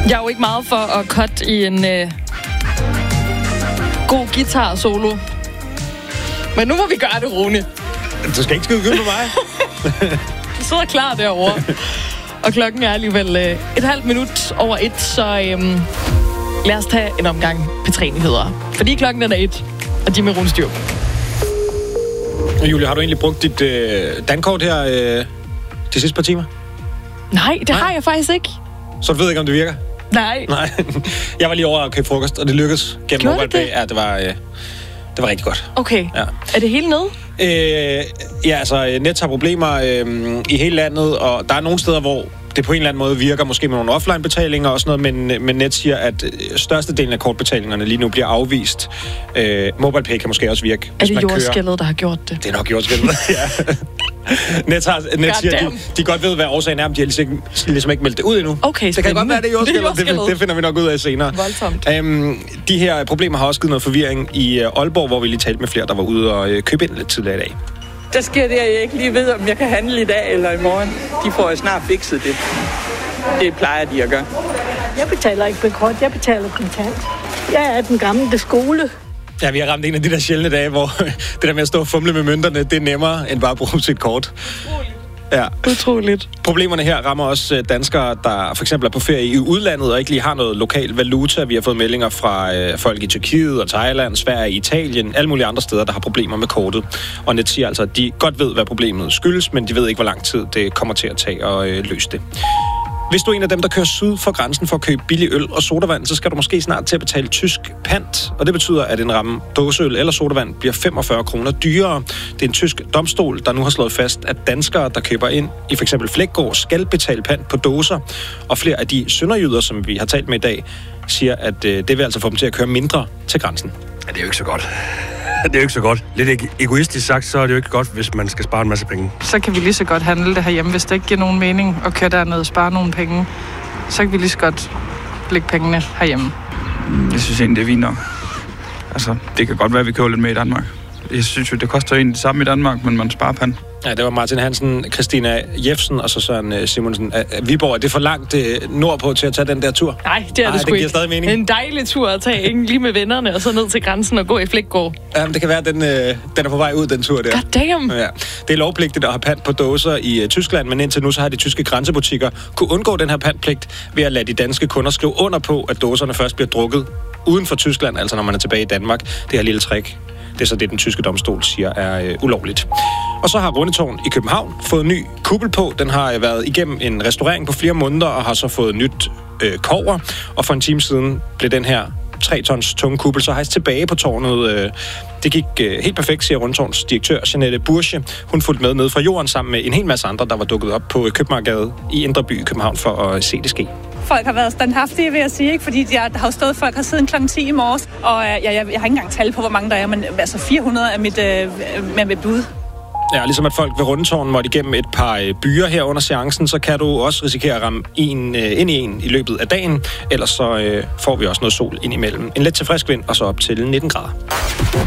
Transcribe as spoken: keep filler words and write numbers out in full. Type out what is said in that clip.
Jeg er jo ikke meget for at cut i en øh, god guitar-solo. Men nu må vi gøre det, Rune. Du skal ikke skyde guld på mig. Du sidder klar derovre. Og klokken er alligevel øh, et halvt minut over et, så øh, lad os tage en omgang P tre-nyheder. Fordi klokken er et, og de er med Rune Styr. Julie, har du egentlig brugt dit øh, dankort her øh, de sidste par timer? Nej, det Nej. har jeg faktisk ikke. Så du ved ikke, om det virker? Nej. Nej. Jeg var lige over at købe frokost, og det lykkedes gennem Gjorde MobilePay. det? Ja, det var, øh, det var rigtig godt. Okay. Ja. Er det hele nede? Øh, ja, altså, Nets har problemer øh, i hele landet, og der er nogle steder, hvor det på en eller anden måde virker, måske med nogle offline-betalinger og sådan noget, men, men Nets siger, at størstedelen af kortbetalingerne lige nu bliver afvist. Øh, MobilePay kan måske også virke, Er det jordskælvet, der har gjort det? Det er nok jordskælvet, ja. Nets, har, Nets siger, de, de godt ved, hvad årsagen er, men de har ligesom, ligesom ikke meldt det ud endnu. Okay, det kan godt være, det er jordskælvet. Det, det, det finder vi nok ud af senere. Voldsomt. Øhm, de her problemer har også givet noget forvirring i uh, Aalborg, hvor vi lige talte med flere, der var ude og uh, købe ind lidt tidligere i dag. Der sker det, at jeg ikke lige ved, om jeg kan handle i dag eller i morgen. De får jo snart fikset det. Det plejer de at gøre. Jeg betaler ikke med kort, jeg betaler kontant. Jeg er den gamle skole. Ja, vi har ramt en af de der sjældne dage, hvor det der med at stå og fumle med mønterne, det er nemmere end bare at bruge sit kort. Ja. Utroligt. Problemerne her rammer også danskere, der for eksempel er på ferie i udlandet og ikke lige har noget lokal valuta. Vi har fået meldinger fra øh, folk i Tyrkiet og Thailand, Sverige, Italien, alle mulige andre steder, der har problemer med kortet. Og Net siger altså, at de godt ved, hvad problemet skyldes, men de ved ikke, hvor lang tid det kommer til at tage at øh, løse det. Hvis du er en af dem, der kører syd for grænsen for at købe billig øl og sodavand, så skal du måske snart til at betale tysk pant. Og det betyder, at en ramme dåseøl eller sodavand bliver femogfyrre kroner dyrere. Det er en tysk domstol, der nu har slået fast, at danskere, der køber ind i f.eks. Flækgaard, skal betale pant på dåser. Og flere af de sønderjyder, som vi har talt med i dag, siger, at øh, det vil altså få dem til at køre mindre til grænsen. Ja, det er jo ikke så godt. Det er jo ikke så godt. Lidt eg- egoistisk sagt, så er det jo ikke godt, hvis man skal spare en masse penge. Så kan vi lige så godt handle det herhjemme, hvis det ikke giver nogen mening at køre derned og spare nogle penge. Så kan vi lige så godt lægge pengene herhjemme. Jeg synes egentlig, det er fint nok. Altså, det kan godt være, at vi køber lidt med i Danmark. Jeg synes jo, det koster egentlig det samme i Danmark, men man sparer pand. Ja, det var Martin Hansen, Christina Jefsen og så Søren Simonsen. Viborg, er det for langt nordpå til at tage den der tur? Nej, det er Ej, det sgu det ikke. Stadig mening. En dejlig tur at tage, ikke? Lige med vennerne og så ned til grænsen og gå i Flækgaard. Ja, det kan være, at den, øh, den er på vej ud, den tur der. God damn! Ja. Det er lovpligtigt at have pant på dåser i uh, Tyskland, men indtil nu så har de tyske grænsebutikker kunne undgå den her pantpligt ved at lade de danske kunder skrive under på, at dåserne først bliver drukket uden for Tyskland, altså når man er tilbage i Danmark. Det her lille trick. Det er så det, den tyske domstol siger er øh, ulovligt. Og så har Rundetårn i København fået ny kuppel på. Den har været igennem en restaurering på flere måneder og har så fået nyt øh, kobber. Og for en time siden blev den her tre tons tunge kuppel så hejst tilbage på tårnet. Øh, det gik øh, helt perfekt, siger Rundetårns direktør Jeanette Burche. Hun fulgte med ned fra jorden sammen med en hel masse andre, der var dukket op på Købmagergade i Indre By i København for at se det ske. Folk har været standhaftige, vil jeg sige, ikke? Fordi de har stået, folk har siddet klokken ti i morges, og jeg, jeg, jeg har ikke engang tal på, hvor mange der er, men altså fire hundrede er mit, øh, med mit bud. Ja, ligesom at folk ved Rundetårn måtte igennem et par øh, byer her under seancen, så kan du også risikere at ramme en øh, ind i en i løbet af dagen. Ellers så øh, får vi også noget sol ind imellem. En let til frisk vind, og så op til nitten grader.